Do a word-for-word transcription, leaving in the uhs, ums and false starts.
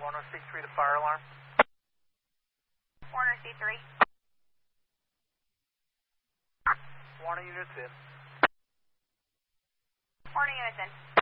Warner C three to fire alarm. Warner C three. Warner units in. Warner units in.